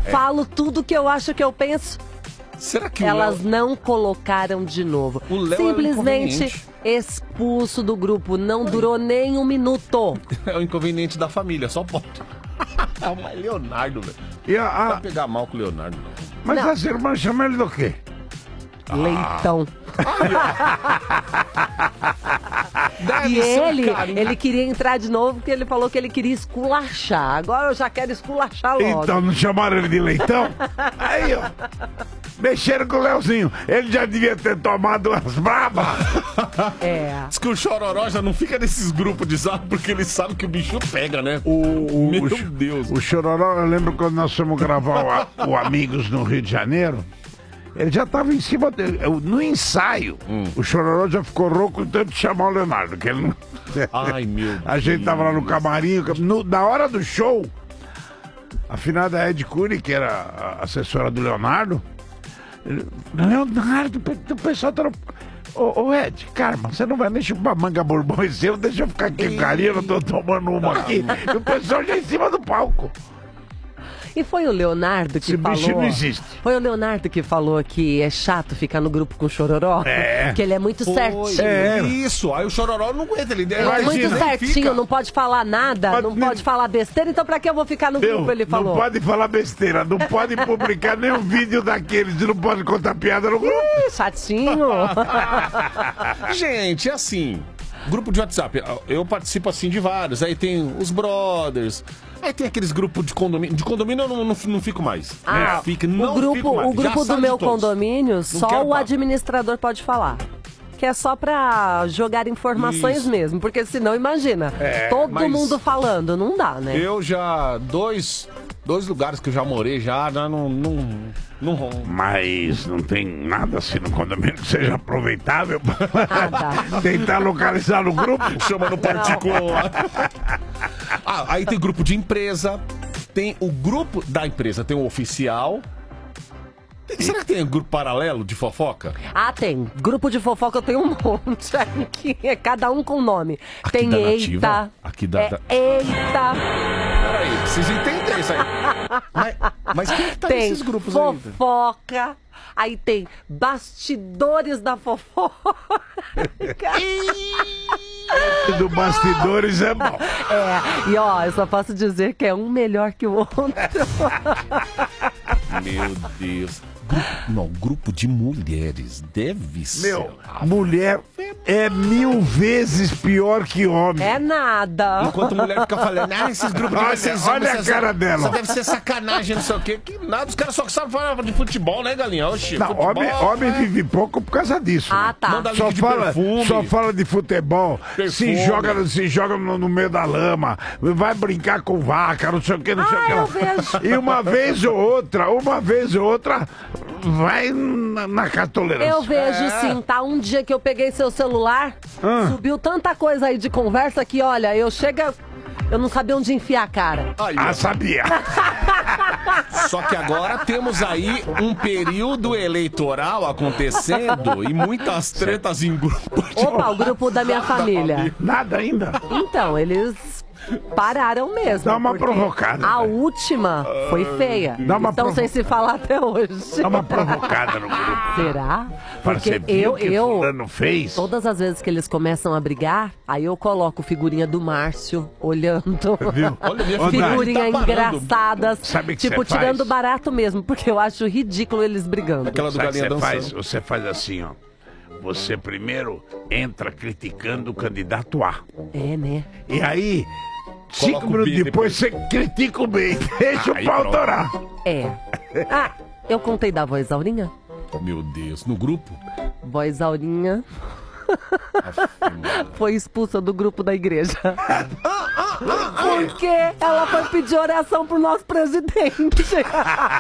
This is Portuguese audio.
Falo tudo que eu acho que eu penso. Será que Elas não colocaram de novo. O Léo simplesmente expulso do grupo. Não durou nem um minuto. É o inconveniente da família, só pode. Mas Leonardo, velho. Vai Vai pegar mal com o Leonardo. Mas Não. as irmãs chamam ele do quê? Leitão. E ele queria entrar de novo porque ele falou que ele queria esculachar. Agora eu já quero esculachar logo. Então, não chamaram ele de Leitão? Aí, ó. Mexeram com o Leozinho. Ele já devia ter tomado umas brabas. Diz que o Chororó já não fica nesses grupos de zap porque ele sabe que o bicho pega, né? Meu Deus. O Chororó, eu lembro quando nós fomos gravar o Amigos no Rio de Janeiro. Ele já estava em cima dele. No ensaio, o Chororó já ficou rouco de tanto chamar o Leonardo. Que ele não... Ai, meu Deus. A gente tava lá no camarim. Na hora do show, a finada Ed Cury, que era a assessora do Leonardo, Leonardo, o pessoal tá no... Ô Ed, Carma, você não vai nem chupar manga bourbon seu, deixa eu ficar aqui com carinho, eu tô tomando uma aqui. E o pessoal já em cima do palco. E foi o Leonardo que falou... Esse bicho não existe. Foi o Leonardo que falou que é chato ficar no grupo com o Chororó? Que ele é muito certinho. Isso, aí o Chororó não aguenta, ele Ele é muito certinho, não pode falar nada, não pode falar besteira, então pra que eu vou ficar no grupo, ele falou. Não pode falar besteira, não pode publicar nenhum vídeo daqueles, não pode contar piada no grupo. Chatinho. Gente, assim, grupo de WhatsApp, eu participo assim de vários, aí tem os brothers, aí tem aqueles grupos de condomínio eu não fico mais. O grupo do meu condomínio, só o administrador pode falar. Que é só pra jogar informações mesmo, porque senão, imagina, todo mundo falando, não dá, né? Eu já, dois lugares que eu já morei, já não... Mas não tem nada assim no condomínio que seja aproveitável pra tentar localizar no grupo? Chama no particular. Aí tem grupo de empresa, tem o grupo da empresa, tem o oficial. Será que tem grupo paralelo de fofoca? Tem. Grupo de fofoca eu tenho um monte aqui, cada um com nome. Aqui tem da Eita. Nativa? Aqui da... Eita. Peraí, preciso entender isso aí. Mas quem que tá nesses grupos aí? Fofoca. Aí tem bastidores da fofoca. Do bastidores é bom. E ó, eu só posso dizer que é um melhor que o outro. Meu Deus. Grupo de mulheres. Deve ser. Mulher é 1000 vezes pior que homem. É nada. Enquanto mulher fica falando, esses grupos de vocês... Olha a cara dela. Só deve ser sacanagem, não sei o quê. Que nada, os caras só sabem falar de futebol, né, galinha? Oxi, não, futebol, homem vive pouco por causa disso. Tá. Só fala de futebol, se joga no meio da lama, vai brincar com vaca, não sei o que, não sei o que. Eu vejo. E uma vez ou outra, vai na catolerância. Eu vejo sim, tá? Um dia que eu peguei seu celular, subiu tanta coisa aí de conversa que, olha, eu não sabia onde enfiar a cara. Sabia. Só que agora temos aí um período eleitoral acontecendo e muitas tretas em grupo. Opa, o grupo da minha família. Nada ainda. Então, eles pararam mesmo. Dá uma provocada. A última foi feia. Estão sem se falar até hoje. Dá uma provocada no grupo. Será? Porque fulano fez. Todas as vezes que eles começam a brigar, aí eu coloco figurinha do Márcio olhando. Viu? Olha, minha Figurinha engraçadas. Sabe que tipo, tirando barato mesmo, porque eu acho ridículo eles brigando. Aquela do galinha dançando. Você faz assim, ó. Você primeiro entra criticando o candidato A. Né? E aí, 5 minutos depois, você critica o B. Deixa o pau torar. Eu contei da voz Aurinha? Meu Deus, no grupo? Voz Aurinha foi expulsa do grupo da igreja. Porque ela foi pedir oração pro nosso presidente.